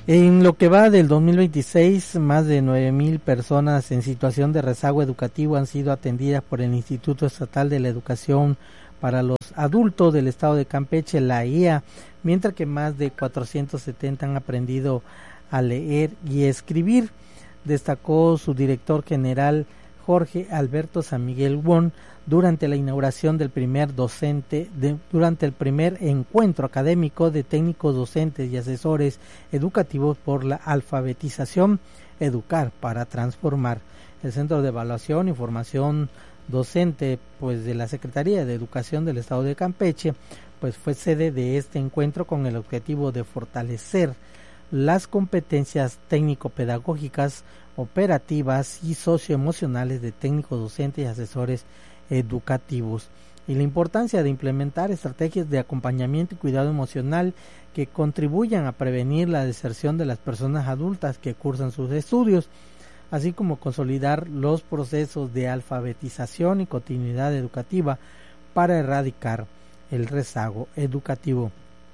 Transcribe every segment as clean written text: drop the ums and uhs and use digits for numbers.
En lo que va del 2026, más de 9,000 personas en situación de rezago educativo han sido atendidas por el Instituto Estatal de la Educación para los Adultos del Estado de Campeche, la IA, mientras que más de 470 han aprendido a leer y escribir, destacó su director general Jorge Alberto San Miguel Won durante la inauguración del durante el primer encuentro académico de técnicos docentes y asesores educativos por la alfabetización, Educar para Transformar. El Centro de Evaluación y Formación Docente de la Secretaría de Educación del Estado de Campeche fue sede de este encuentro con el objetivo de fortalecer las competencias técnico-pedagógicas, operativas y socioemocionales de técnicos docentes y asesores educativos, y la importancia de implementar estrategias de acompañamiento y cuidado emocional que contribuyan a prevenir la deserción de las personas adultas que cursan sus estudios, así como consolidar los procesos de alfabetización y continuidad educativa para erradicar el rezago educativo.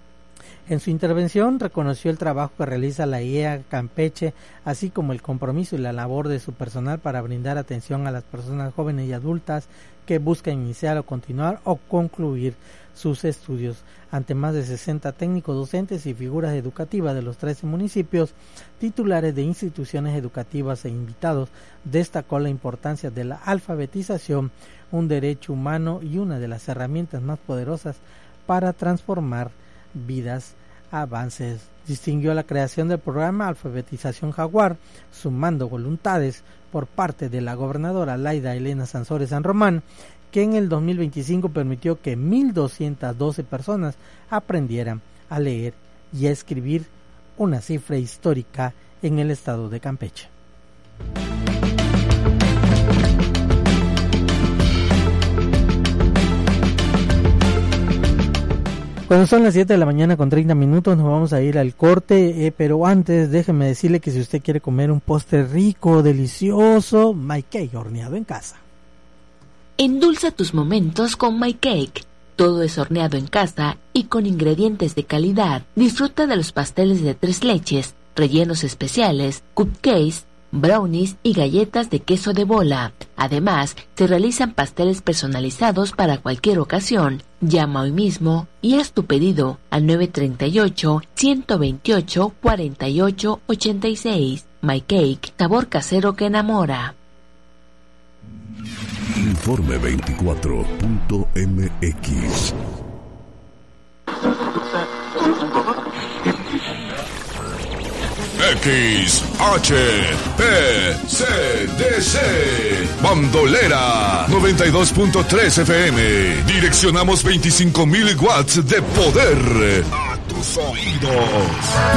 En su intervención reconoció el trabajo que realiza la IA Campeche, así como el compromiso y la labor de su personal para brindar atención a las personas jóvenes y adultas que buscan iniciar o continuar o concluir sus estudios. Ante más de 60 técnicos docentes y figuras educativas de los 13 municipios, titulares de instituciones educativas e invitados, destacó la importancia de la alfabetización, un derecho humano y una de las herramientas más poderosas para transformar vidas. Avances. Distinguió la creación del programa Alfabetización Jaguar, sumando voluntades por parte de la gobernadora Laida Elena Sansores San Román, que en el 2025 permitió que 1,212 personas aprendieran a leer y a escribir, una cifra histórica en el estado de Campeche. Cuando son las 7 de la mañana con 30 minutos nos vamos a ir al corte, pero antes déjeme decirle que si usted quiere comer un postre rico, delicioso, My Cake horneado en casa. Endulza tus momentos con My Cake. Todo es horneado en casa y con ingredientes de calidad. Disfruta de los pasteles de 3 leches, rellenos especiales, cupcakes, brownies y galletas de queso de bola. Además, se realizan pasteles personalizados para cualquier ocasión. Llama hoy mismo y haz tu pedido al 938-128-4886. My Cake, sabor casero que enamora. Informe 24.mx. XHPCDC Bandolera 92.3 FM. Direccionamos 25,000 watts de poder a tus oídos.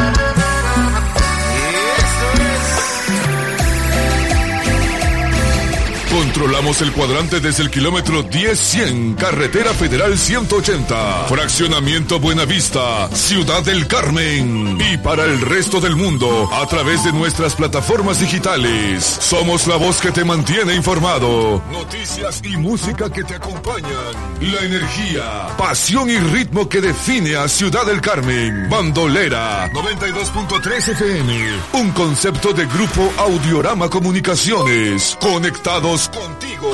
Controlamos el cuadrante desde el kilómetro 10-100, Carretera Federal 180, Fraccionamiento Buenavista, Ciudad del Carmen. Y para el resto del mundo, a través de nuestras plataformas digitales. Somos la voz que te mantiene informado. Noticias y música que te acompañan. La energía, pasión y ritmo que define a Ciudad del Carmen. Bandolera 92.3 FM. Un concepto de Grupo Audiorama Comunicaciones. Conectados contigo.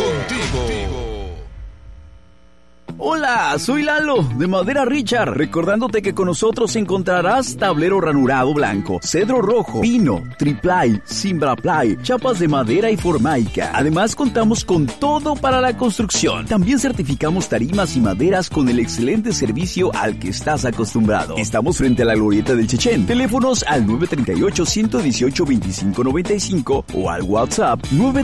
Hola, soy Lalo, de Madera Richard, recordándote que con nosotros encontrarás tablero ranurado blanco, cedro rojo, pino, triplay, cimbraplay, chapas de madera y formaica. Además, contamos con todo para la construcción. También certificamos tarimas y maderas con el excelente servicio al que estás acostumbrado. Estamos frente a la glorieta del Chechén. Teléfonos al 938-118-2595 o al WhatsApp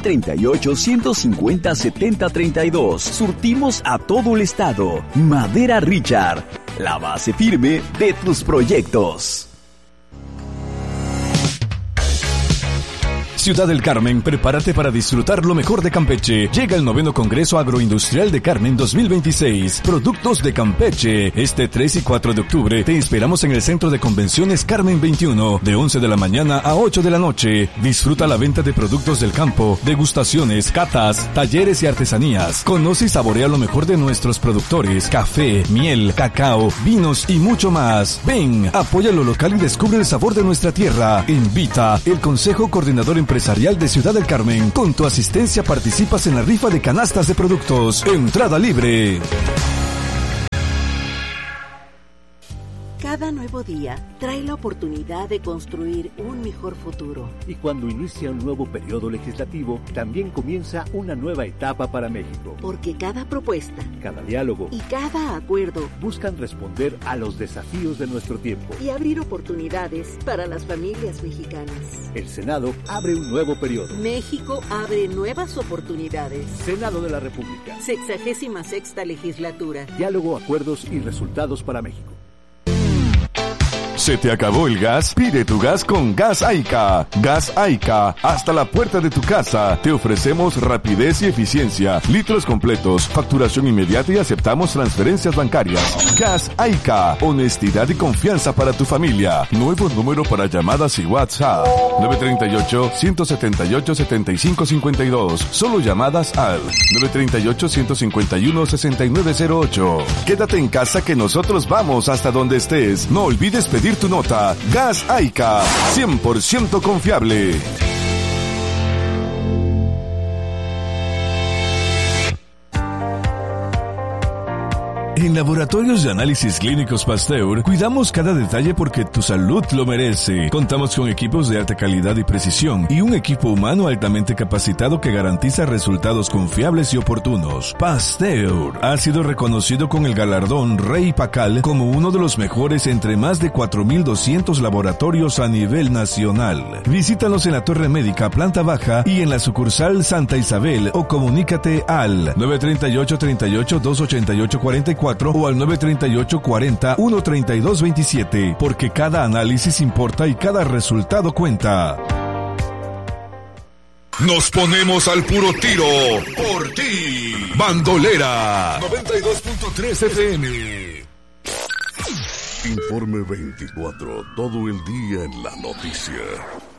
938-150-7032. Surtimos a todo el estado. Madera Richard, la base firme de tus proyectos. Ciudad del Carmen, prepárate para disfrutar lo mejor de Campeche. Llega el 9º Congreso Agroindustrial de Carmen 2026. Productos de Campeche. Este 3 y 4 de octubre te esperamos en el Centro de Convenciones Carmen 21, de 11 de la mañana a 8 de la noche. Disfruta la venta de productos del campo, degustaciones, catas, talleres y artesanías. Conoce y saborea lo mejor de nuestros productores: café, miel, cacao, vinos y mucho más. Ven, apoya lo local y descubre el sabor de nuestra tierra. Invita el Consejo Coordinador Empresarial de Ciudad del Carmen. Con tu asistencia participas en la rifa de canastas de productos. Entrada libre. Cada nuevo día trae la oportunidad de construir un mejor futuro. Y cuando inicia un nuevo periodo legislativo, también comienza una nueva etapa para México. Porque cada propuesta, cada diálogo y cada acuerdo buscan responder a los desafíos de nuestro tiempo y abrir oportunidades para las familias mexicanas. El Senado abre un nuevo periodo. México abre nuevas oportunidades. Senado de la República. 66ª legislatura. Diálogo, acuerdos y resultados para México. ¿Se te acabó el gas? Pide tu gas con Gas Aica. Gas Aica, hasta la puerta de tu casa. Te ofrecemos rapidez y eficiencia, litros completos, facturación inmediata y aceptamos transferencias bancarias. Gas Aica, honestidad y confianza para tu familia. Nuevo número para llamadas y WhatsApp: 938-178-7552. Solo llamadas al 938-151-6908. Quédate en casa que nosotros vamos hasta donde estés. No olvides pedir tu nota. Gas Aica, 100% confiable. En Laboratorios de Análisis Clínicos Pasteur, cuidamos cada detalle porque tu salud lo merece. Contamos con equipos de alta calidad y precisión y un equipo humano altamente capacitado que garantiza resultados confiables y oportunos. Pasteur ha sido reconocido con el galardón Rey Pacal como uno de los mejores entre más de 4,200 laboratorios a nivel nacional. Visítanos en la Torre Médica, planta baja, y en la sucursal Santa Isabel, o comunícate al 938-38-288-44 o al 938-40-132-27, porque cada análisis importa y cada resultado cuenta. Nos ponemos al puro tiro por ti. Bandolera 92.3 FM. Informe 24, todo el día en la noticia.